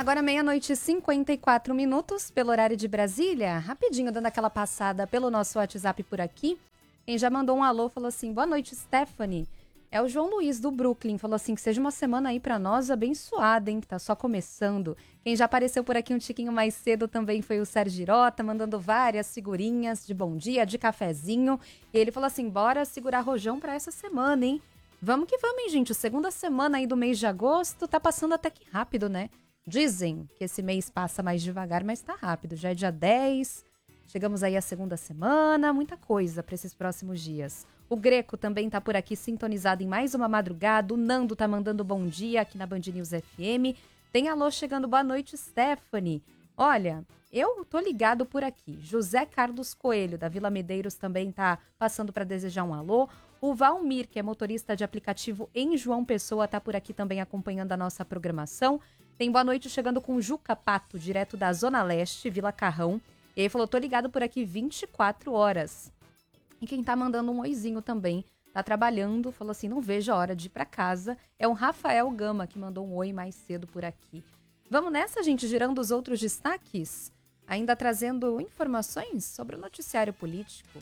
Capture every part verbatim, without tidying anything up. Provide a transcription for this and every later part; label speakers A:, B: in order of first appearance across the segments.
A: Agora meia-noite e cinquenta e quatro minutos, pelo horário de Brasília. Rapidinho, dando aquela passada pelo nosso WhatsApp por aqui. Quem já mandou um alô falou assim, boa noite, Stephanie. É o João Luiz, do Brooklyn. Falou assim, que seja uma semana aí pra nós abençoada, hein? Que tá só começando. Quem já apareceu por aqui um tiquinho mais cedo também foi o Sérgio Girota, mandando várias figurinhas de bom dia, de cafezinho. E ele falou assim, bora segurar rojão pra essa semana, hein? Vamos que vamos, hein, gente? A segunda semana aí do mês de agosto tá passando até que rápido, né? Dizem que esse mês passa mais devagar, mas tá rápido. Já é dia dez, chegamos aí à segunda semana, muita coisa para esses próximos dias. O Greco também tá por aqui sintonizado em mais uma madrugada. O Nando tá mandando bom dia aqui na Band News F M. Tem alô chegando, boa noite, Stephanie. Olha, eu tô ligado por aqui. José Carlos Coelho, da Vila Medeiros, também tá passando para desejar um alô. O Valmir, que é motorista de aplicativo em João Pessoa, tá por aqui também acompanhando a nossa programação. Tem boa noite chegando com o Juca Pato, direto da Zona Leste, Vila Carrão. E ele falou, tô ligado por aqui vinte e quatro horas. E quem tá mandando um oizinho também, tá trabalhando, falou assim, não vejo a hora de ir pra casa. É o Rafael Gama, que mandou um oi mais cedo por aqui. Vamos nessa, gente, girando os outros destaques? Ainda trazendo informações sobre o noticiário político.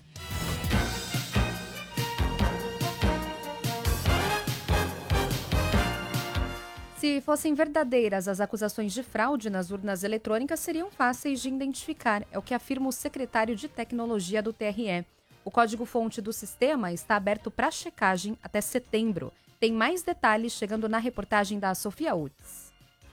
A: Se fossem verdadeiras as acusações de fraude nas urnas eletrônicas, seriam fáceis de identificar, é o que afirma o secretário de Tecnologia do T R E. O código-fonte do sistema está aberto para checagem até setembro. Tem mais detalhes chegando na reportagem da Sofia Utz.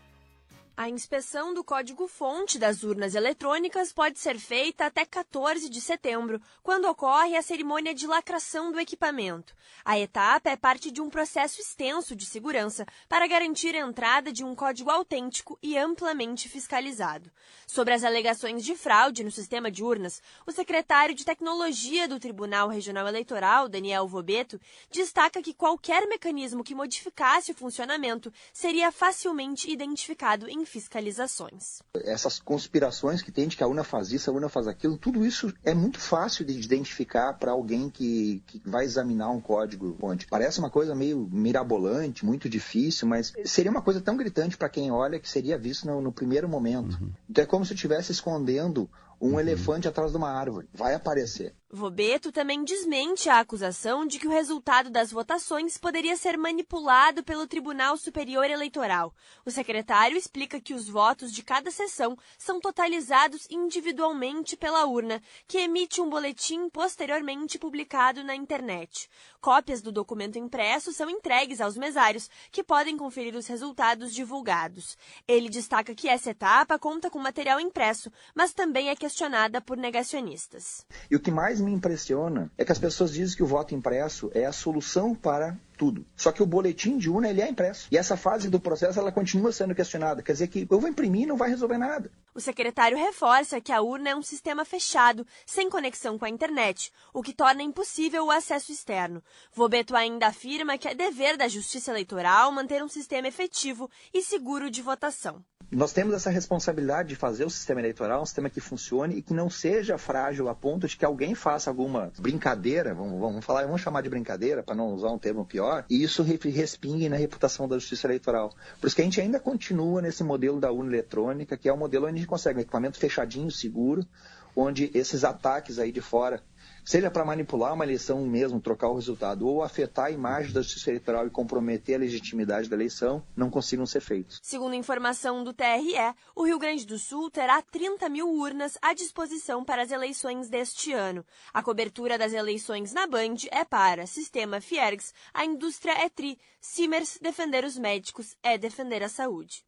B: A inspeção do código-fonte das urnas eletrônicas pode ser feita até quatorze de setembro, quando ocorre a cerimônia de lacração do equipamento. A etapa é parte de um processo extenso de segurança para garantir a entrada de um código autêntico e amplamente fiscalizado. Sobre as alegações de fraude no sistema de urnas, o secretário de Tecnologia do Tribunal Regional Eleitoral, Daniel Vobeto, destaca que qualquer mecanismo que modificasse o funcionamento seria facilmente identificado em fiscalizações.
C: Essas conspirações que tem de que a urna faz isso, a urna faz aquilo, tudo isso é muito fácil de identificar para alguém que, que vai examinar um código-fonte. Parece uma coisa meio mirabolante, muito difícil, mas seria uma coisa tão gritante para quem olha que seria visto no, no primeiro momento. Uhum. Então é como se estivesse escondendo um uhum. elefante atrás de uma árvore. Vai aparecer.
B: Vobeto também desmente a acusação de que o resultado das votações poderia ser manipulado pelo Tribunal Superior Eleitoral. O secretário explica que os votos de cada sessão são totalizados individualmente pela urna, que emite um boletim posteriormente publicado na internet. Cópias do documento impresso são entregues aos mesários, que podem conferir os resultados divulgados. Ele destaca que essa etapa conta com material impresso, mas também é questionada por negacionistas.
C: E o que mais me impressiona é que as pessoas dizem que o voto impresso é a solução para tudo. Só que o boletim de urna, ele é impresso. E essa fase do processo, ela continua sendo questionada. Quer dizer que eu vou imprimir e não vai resolver nada.
B: O secretário reforça que a urna é um sistema fechado, sem conexão com a internet, o que torna impossível o acesso externo. Vobeto ainda afirma que é dever da Justiça Eleitoral manter um sistema efetivo e seguro de votação.
C: Nós temos essa responsabilidade de fazer o sistema eleitoral um sistema que funcione e que não seja frágil a ponto de que alguém faça alguma brincadeira, vamos, vamos falar, vamos chamar de brincadeira, para não usar um termo pior, e isso respingue na reputação da Justiça Eleitoral. Por isso que a gente ainda continua nesse modelo da urna eletrônica, que é um modelo onde a gente consegue um equipamento fechadinho, seguro, onde esses ataques aí de fora, seja para manipular uma eleição mesmo, trocar o resultado, ou afetar a imagem da Justiça Eleitoral e comprometer a legitimidade da eleição, não consigam ser feitos.
B: Segundo informação do T R E, o Rio Grande do Sul terá trinta mil urnas à disposição para as eleições deste ano. A cobertura das eleições na Band é para Sistema Fiergs, a indústria é Tri, Simers, defender os médicos é defender a saúde.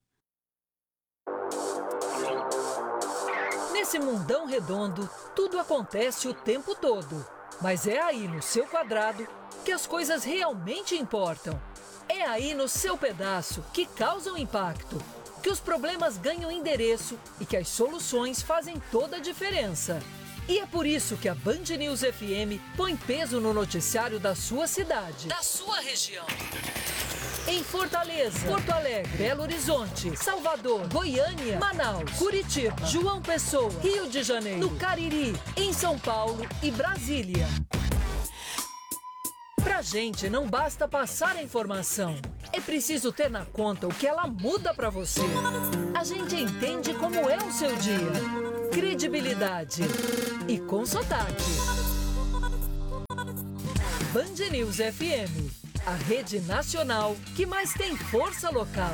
D: Nesse mundão redondo, tudo acontece o tempo todo. Mas é aí no seu quadrado que as coisas realmente importam. É aí no seu pedaço que causam impacto, que os problemas ganham endereço e que as soluções fazem toda a diferença. E é por isso que a Band News F M põe peso no noticiário da sua cidade, da sua região. Em Fortaleza, Porto Alegre, Belo Horizonte, Salvador, Goiânia, Manaus, Curitiba, João Pessoa, Rio de Janeiro, no Cariri, em São Paulo e Brasília. Para Pra gente não basta passar a informação, é preciso ter na conta o que ela muda pra você. A gente entende como é o seu dia. Credibilidade e com sotaque. Band News F M, a rede nacional que mais tem força local.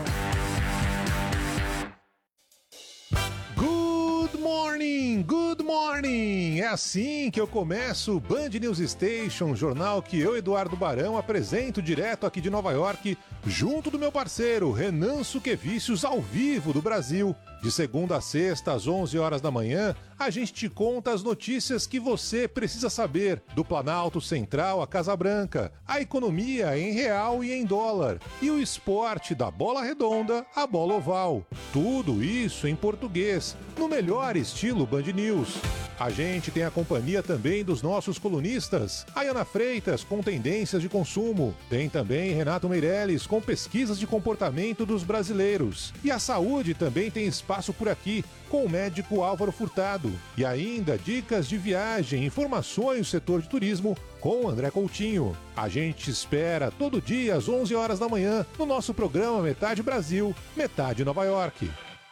E: Good morning, good morning! É assim que eu começo o Band News Station, jornal que eu, Eduardo Barão, apresento direto aqui de Nova York, junto do meu parceiro Renan Suquevicius, ao vivo do Brasil. De segunda a sexta, às onze horas da manhã, a gente te conta as notícias que você precisa saber do Planalto Central à Casa Branca, a economia em real e em dólar, e o esporte da bola redonda à bola oval. Tudo isso em português, no melhor estilo Band News. A gente tem a companhia também dos nossos colunistas, Ayana Freitas com tendências de consumo, tem também Renato Meirelles com pesquisas de comportamento dos brasileiros. E a saúde também tem espaço por aqui, com o médico Álvaro Furtado. E ainda dicas de viagem, informações do setor de turismo com o André Coutinho. A gente espera todo dia às onze horas da manhã no nosso programa Metade Brasil, Metade Nova York.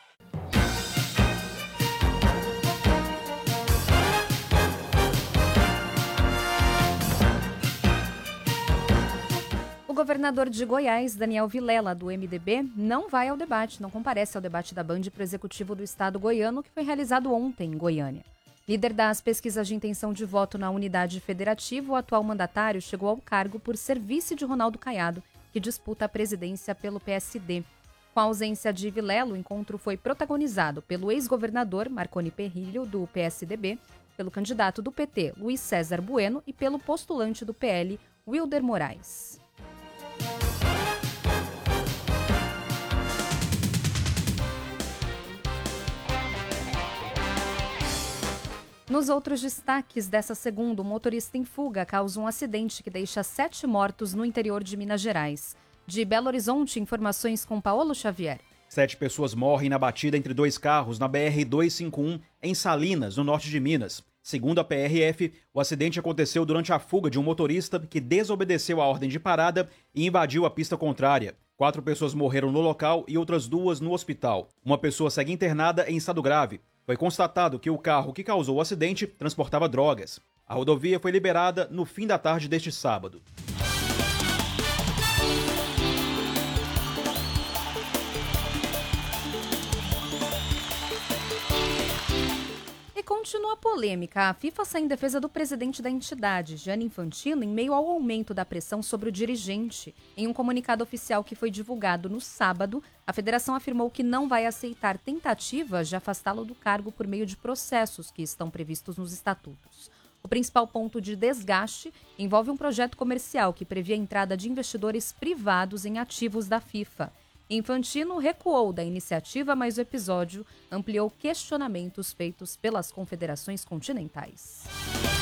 A: O governador de Goiás, Daniel Vilela, do M D B, não vai ao debate, não comparece ao debate da Band para o Executivo do Estado goiano, que foi realizado ontem em Goiânia. Líder das pesquisas de intenção de voto na unidade federativa, o atual mandatário chegou ao cargo por ser vice de Ronaldo Caiado, que disputa a presidência pelo P S D. Com a ausência de Vilela, o encontro foi protagonizado pelo ex-governador Marconi Perillo, do P S D B, pelo candidato do P T, Luiz César Bueno, e pelo postulante do P L, Wilder Moraes. Nos outros destaques dessa segunda, um motorista em fuga causa um acidente que deixa sete mortos no interior de Minas Gerais. De Belo Horizonte, informações com Paolo Xavier.
F: Sete pessoas morrem na batida entre dois carros na B R duzentos e cinquenta e um, em Salinas, no norte de Minas. Segundo a P R F, o acidente aconteceu durante a fuga de um motorista que desobedeceu a ordem de parada e invadiu a pista contrária. Quatro pessoas morreram no local e outras duas no hospital. Uma pessoa segue internada em estado grave. Foi constatado que o carro que causou o acidente transportava drogas. A rodovia foi liberada no fim da tarde deste sábado.
A: Continua a polêmica. A FIFA sai em defesa do presidente da entidade, Gianni Infantino, em meio ao aumento da pressão sobre o dirigente. Em um comunicado oficial que foi divulgado no sábado, a federação afirmou que não vai aceitar tentativas de afastá-lo do cargo por meio de processos que estão previstos nos estatutos. O principal ponto de desgaste envolve um projeto comercial que previa a entrada de investidores privados em ativos da FIFA. Infantino recuou da iniciativa, mas o episódio ampliou questionamentos feitos pelas confederações continentais.